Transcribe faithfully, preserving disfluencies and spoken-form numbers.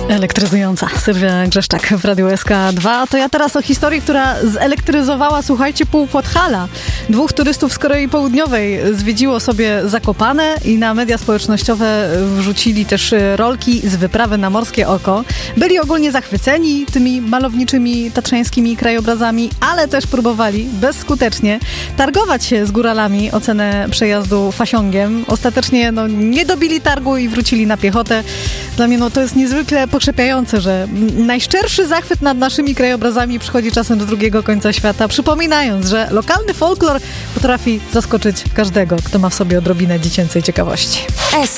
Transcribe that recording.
Elektryzująca Sylwia Grzeszczak w Radiu S K dwa. To ja teraz o historii, która zelektryzowała, słuchajcie, pół Podhala. Dwóch turystów z Korei Południowej zwiedziło sobie Zakopane i na media społecznościowe wrzucili też rolki z wyprawy na Morskie Oko. Byli ogólnie zachwyceni tymi malowniczymi tatrzańskimi krajobrazami, ale też próbowali bezskutecznie targować się z góralami o cenę przejazdu fasiągiem. Ostatecznie no, nie dobili targu i wrócili na piechotę. Dla mnie no, to jest niezwykle pokrzepiające, że najszczerszy zachwyt nad naszymi krajobrazami przychodzi czasem z drugiego końca świata, przypominając, że lokalny folklor potrafi zaskoczyć każdego, kto ma w sobie odrobinę dziecięcej ciekawości. S